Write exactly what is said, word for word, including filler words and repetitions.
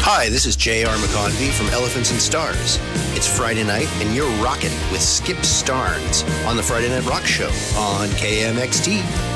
Hi, this is J R. McConvey from Elephants and Stars. It's Friday night, and you're rocking with Skip Starnes on the Friday Night Rock Show on K M X T.